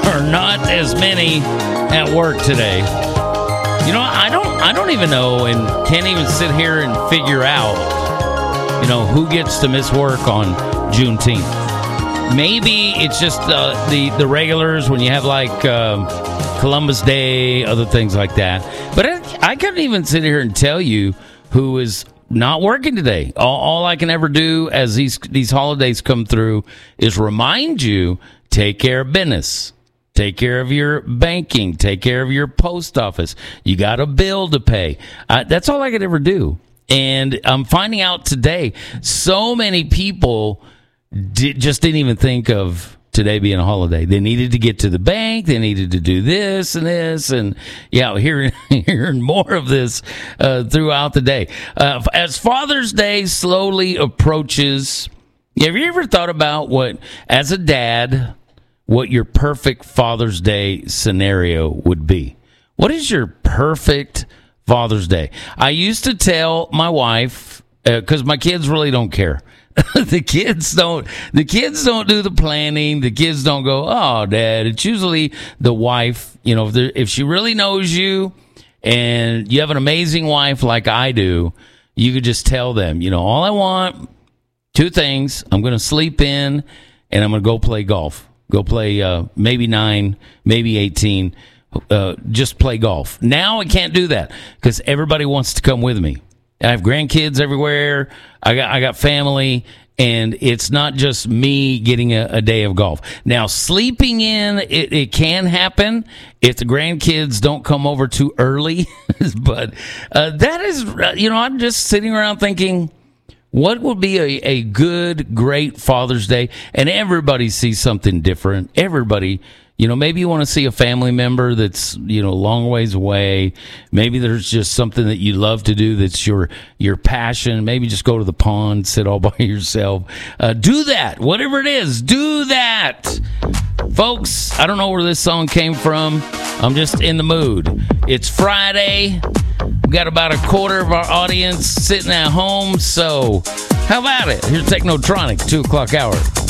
are not as many at work today. You know, I don't even know and can't even sit here and figure out, who gets to miss work on Juneteenth. Maybe it's just the regulars when you have like Columbus Day, other things like that. But I couldn't even sit here and tell you who is not working today. All I can ever do as these holidays come through is remind you, take care of business. Take care of your banking. Take care of your post office. You got a bill to pay. That's all I could ever do. And I'm finding out today, so many people just didn't even think of today being a holiday. They needed to get to the bank. They needed to do this and this. And, hearing more of this throughout the day. As Father's Day slowly approaches, have you ever thought about as a dad, what your perfect Father's Day scenario would be? What is your perfect Father's Day? I used to tell my wife, because my kids really don't care. The kids don't do the planning. The kids don't go, oh, Dad. It's usually the wife. If she really knows you and you have an amazing wife like I do, you could just tell them, all I want, 2 things. I'm going to sleep in and I'm going to go play golf. Go play maybe 9, maybe 18. Just play golf. Now I can't do that because everybody wants to come with me. I have grandkids everywhere. I got family, and it's not just me getting a day of golf. Now, sleeping in, it can happen if the grandkids don't come over too early. But that is, I'm just sitting around thinking, what would be a good, great Father's Day? And everybody sees something different. Everybody. Maybe you want to see a family member that's, a long ways away. Maybe there's just something that you love to do that's your passion. Maybe just go to the pond, sit all by yourself. Do that. Whatever it is, do that. Folks, I don't know where this song came from. I'm just in the mood. It's Friday. We got about a quarter of our audience sitting at home. So how about it? Here's Technotronic, 2 o'clock hour.